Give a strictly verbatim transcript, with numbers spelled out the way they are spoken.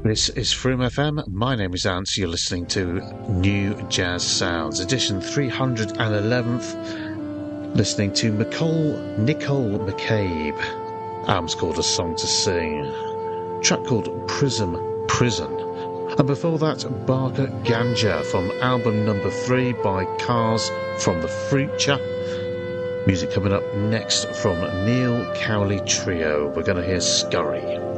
This is Froome F M. My name is Ant. You're listening to New Jazz Sounds, edition three hundred eleventh. Listening to Nicole, Nicole McCabe. Album's called A Song to Sing. Track called Prism Prison. And before that, Barker Ganja from album number three by Cars from the Future. Music coming up next from Neil Cowley Trio. We're going to hear Scurry.